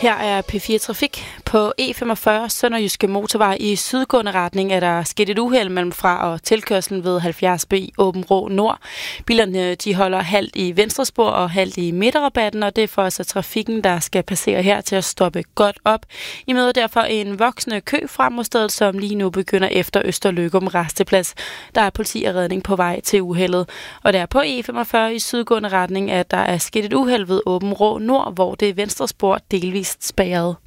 Her er P4 Trafik. På E45 Sønderjyske Motorvej i sydgående retning er der sket et uheld mellem fra og tilkørslen ved 70B Åben Rå Nord. Bilerne de holder halvt i venstre spor og halvt i midterrabatten, og det er for altså trafikken, der skal passere her til at stoppe godt op. I møder derfor en voksende kø frem mod stedet, som lige nu begynder efter Østerløgum Rasteplads. Der er politi og redning på vej til uheldet. Og der er på E45 i sydgående retning, at der er sket et uheld ved Åben Rå Nord, hvor det venstre spor delvist spærret.